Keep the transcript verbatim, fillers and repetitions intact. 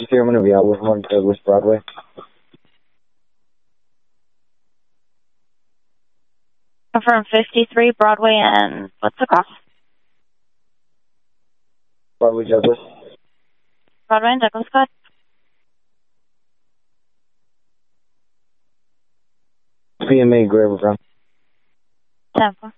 fifty-three, I'm going to be out with one Douglas Broadway. From fifty-three Broadway and what's the cross? Broadway Douglas. Broadway and Douglas, go ahead. P M A Graver Brown. ten four.